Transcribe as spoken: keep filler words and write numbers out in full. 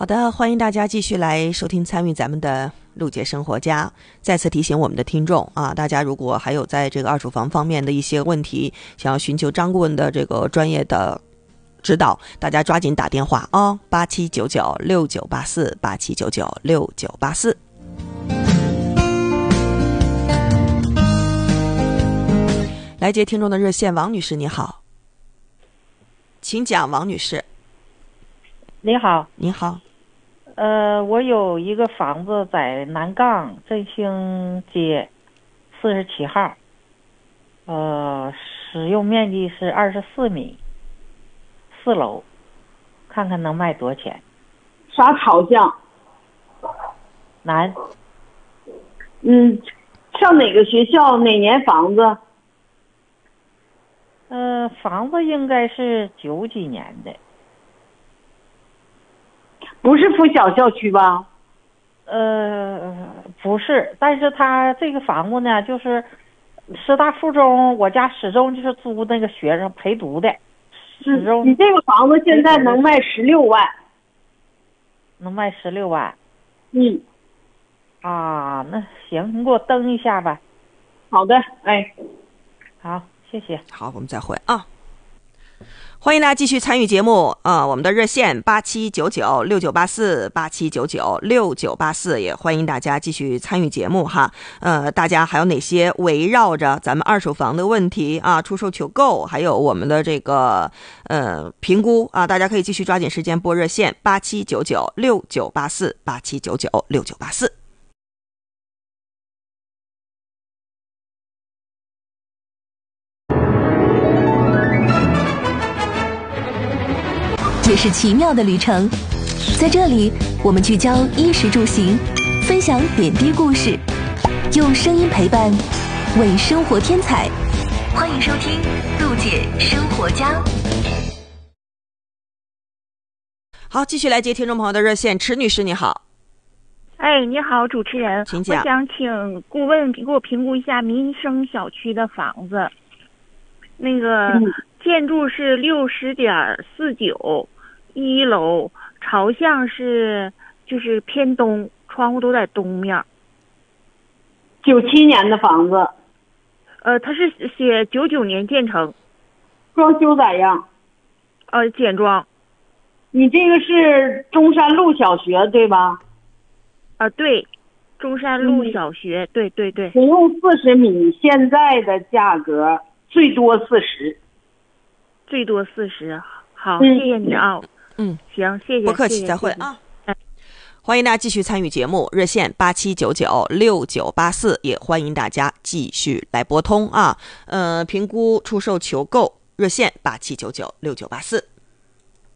的，欢迎大家继续来收听参与咱们的陆姐生活家。再次提醒我们的听众啊，大家如果还有在这个二手房方面的一些问题，想要寻求张顾问的这个专业的指导，大家抓紧打电话啊，八七九九六九八四，八七九九六九八四。来接听众的热线，王女士你好，请讲，王女士。 你好， 你好。 呃，我有一个房子在南岗振兴街四十七号，呃，使用面积是二十四米，四楼，看看能卖多少钱？ 啥朝向？ 南。 嗯，上哪个学校？哪年房子？ 呃，房子应该是九几年的。 不是附小校区吧？ 呃，不是，但是他这个房子呢，就是师大附中，我家始终就是租那个学生陪读的。始终你这个房子现在能卖十六万， 能卖十六万。 嗯。 啊，那行，你给我登一下吧。 好的，哎， 好，谢谢。 好，我们再会啊。欢迎大家继续参与节目啊、呃！我们的热线八七九九六九八四，八七九九六九八四，也欢迎大家继续参与节目哈。呃，大家还有哪些围绕着咱们二手房的问题啊，出售求购，还有我们的这个呃评估啊，大家可以继续抓紧时间拨热线八七九九六九八四，八七九九六九八四。 也是奇妙的旅程，在这里我们聚焦衣食住行，分享点滴故事，用声音陪伴，为生活添彩。欢迎收听陆姐生活家。 好，继续来接听众朋友的热线，池女士你好。 哎，你好，主持人， 请讲。 我想请顾问给我评估一下民生小区的房子，那个、嗯、建筑是六十点四九。一楼朝向是就是偏东，窗户都在东面。 九七年的房子。 呃，它是写九九年建成。 装修咋样？ 呃，简装。 你这个是中山路小学对吧？ 啊、呃，对，中山路小学，嗯、对对对。 使用四十米，现在的价格最多四十。 最多四十，好，嗯、谢谢你啊。 嗯， 行，谢谢， 不客气，再会啊。欢迎大家继续参与节目，热线八七九九六九八四，也欢迎大家继续来拨通啊。呃，评估出售求购热线八七九九六九八四。